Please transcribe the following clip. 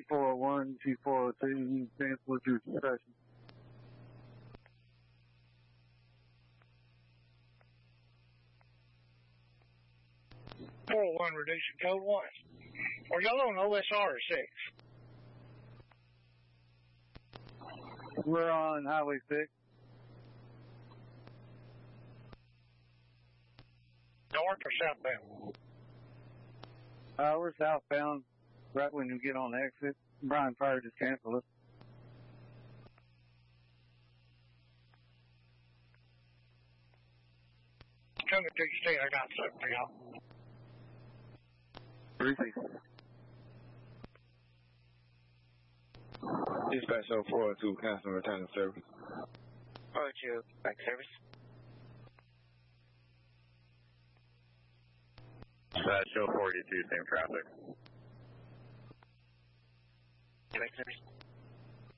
G401, G402, you cancel your session. 401 reducing code 1. Are y'all on OSR or 6? We're on Highway 6. North or southbound? We're southbound, right when you get on the exit. Brian Fire just canceled us. Coming to your state, I got something for y'all. Dispatch 0402, cancel return to service. 402, back service. Dispatch 0482, same traffic. Back service.